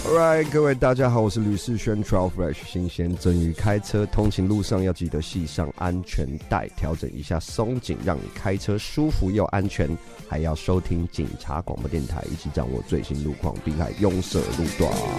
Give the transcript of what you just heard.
Alright， 各位大家好，我是吕世轩 Travel Fresh 新鲜蒸鱼。开车通勤路上要记得系上安全带，调整一下松紧，让你开车舒服又安全。还要收听警察广播电台，一起掌握最新路况，避开拥塞路段。